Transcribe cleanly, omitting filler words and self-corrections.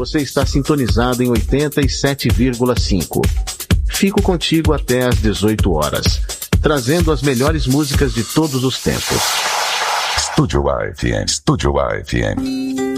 Você está sintonizado em 87,5. Fico contigo até às 18 horas, trazendo as melhores músicas de todos os tempos. Estúdio AFM.